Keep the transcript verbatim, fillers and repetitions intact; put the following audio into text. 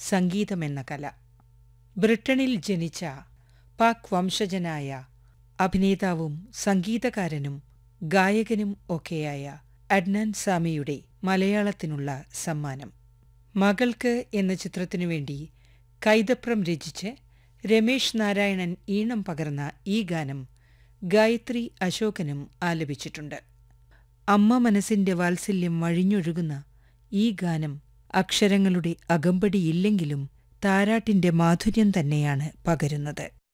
സംഗീതമെന്ന കല. ബ്രിട്ടനിൽ ജനിച്ച പാക് വംശജനായ അഭിനേതാവും സംഗീതകാരനും ഗായകനും ഒക്കെയായ അഡ്നാൻ സാമിയുടെ മലയാളത്തിനുള്ള സമ്മാനം. മകൾക്ക് എന്ന ചിത്രത്തിനുവേണ്ടി കൈതപ്രം രചിച്ച് രമേശ് നാരായണൻ ഈണം പകർന്ന ഈ ഗാനം ഗായത്രി അശോകനും ആലപിച്ചിട്ടുണ്ട്. അമ്മ മനസ്സിന്റെ വാത്സല്യം വഴിഞ്ഞൊഴുകുന്ന ഈ ഗാനം അക്ഷരങ്ങളുടെ അകമ്പടിയില്ലെങ്കിലും താരാട്ടിന്റെ മാധുര്യം തന്നെയാണ് പകരുന്നത്.